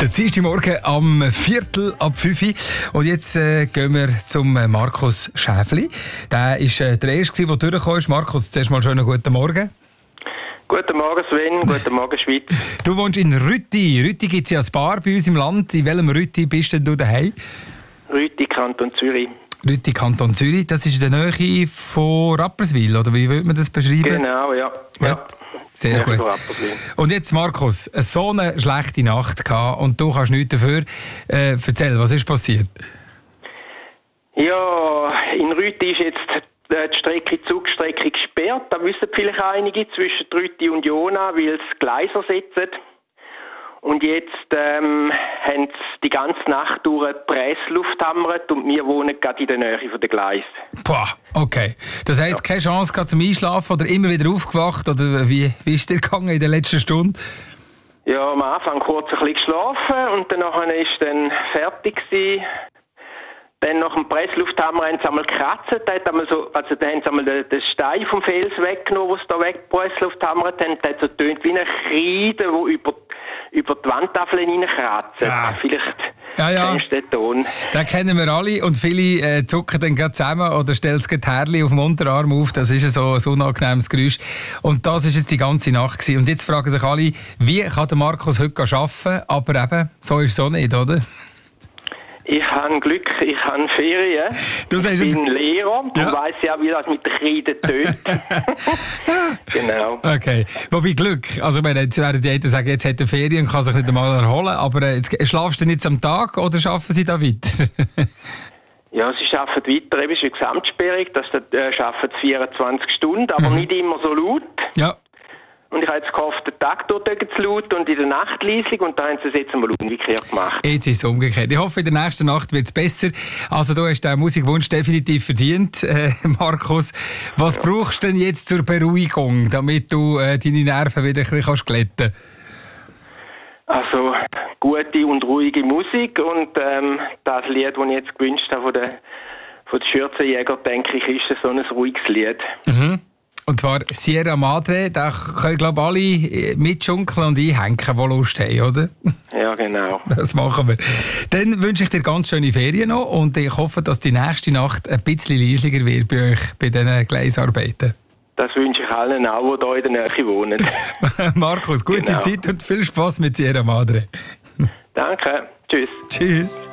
Der Dienstagmorgen am 4:45. Und jetzt gehen wir zum Markus Schäfli. Der war der Erste, der durchgekommen ist. Markus, zuerst mal schönen guten Morgen. Guten Morgen Sven, guten Morgen Schweiz. Du wohnst in Rütti. Rütti gibt es ja ein paar bei uns im Land. In welchem Rütti bist denn du daheim? Rütti, Kanton Zürich. Rütti, Kanton Zürich. Das ist in der Nähe von Rapperswil, oder wie würde man das beschreiben? Genau, ja. Sehr Ja, gut. Rapperswil. Und jetzt, Markus, so eine schlechte Nacht gehabt und du kannst nichts dafür. Erzähl, was ist passiert? Ja, in Rütti ist jetzt die Zugstrecke gesperrt. Da wissen vielleicht einige zwischen Rütti und Jona, weil es Gleis ersetzt. Und jetzt haben sie die ganze Nacht durch die Pressluft hammert und wir wohnen gerade in der Nähe von der Gleis. Boah, okay. Das heißt, keine Chance gehabt zum Einschlafen oder immer wieder aufgewacht? Oder wie ist dir gegangen in der letzten Stunde? Ja, am Anfang kurz ein bisschen geschlafen und danach ist dann fertig gewesen. Dann nach dem Presslufthammer haben sie einmal gekratzt, da haben sie einmal den Stein vom Fels weggenommen, wo sie da weggepresslufthammert haben. Da hat so tönt wie ein Kreide, der über die Wandtafeln reinkratzt. Ja. Vielleicht kennst du den Ton. Den kennen wir alle und viele zucken dann gerade zusammen oder stellen das Härchen auf dem Unterarm auf. Das ist so ein unangenehmes Geräusch. Und das war jetzt die ganze Nacht gewesen. Und jetzt fragen sich alle, wie kann der Markus heute arbeiten? Aber eben, so ist es auch nicht, oder? Ich habe Glück, ich habe Ferien. Ich bin Lehrer und weiss ja, wie das mit den Kreiden tönt. Genau. Okay. Wobei Glück, also ich meine, jetzt werden die einen sagen, jetzt hat er Ferien und kann sich nicht einmal erholen, aber jetzt, schlafst du nicht am Tag oder arbeiten Sie da weiter? Ja, sie arbeiten weiter, eben ist eine Gesamtsperrung, das arbeiten 24 Stunden, aber nicht immer so laut. Ja. Und ich habe jetzt gehofft, den Tag dort zu laut und in der Nacht leislich und da haben sie es jetzt einmal umgekehrt gemacht. Jetzt ist es umgekehrt. Ich hoffe, in der nächsten Nacht wird es besser. Also du hast den Musikwunsch definitiv verdient, Markus. Was brauchst du denn jetzt zur Beruhigung, damit du deine Nerven wieder ein bisschen glätten kannst? Also gute und ruhige Musik und das Lied, das ich jetzt gewünscht habe von den Schürzenjäger, denke ich, ist so ein ruhiges Lied. Mhm. Und zwar Sierra Madre, da können, glaube ich, alle mitschunkeln und einhängen, die Lust haben, oder? Ja, genau. Das machen wir. Dann wünsche ich dir ganz schöne Ferien noch und ich hoffe, dass die nächste Nacht ein bisschen leislicher wird bei euch, bei diesen Gleisarbeiten. Das wünsche ich allen auch, die hier in der Nähe wohnen. Markus, gute Zeit und viel Spass mit Sierra Madre. Danke. Tschüss. Tschüss.